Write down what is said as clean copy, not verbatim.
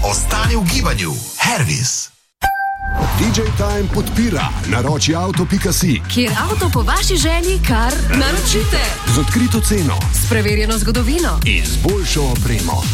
Ostani v gibanju. Hervis. DJ Time podpira naročiauto.si, kjer avto po vaši želji kar naročite. z odkrito ceno S preverjeno zgodovino in z boljšo opremo.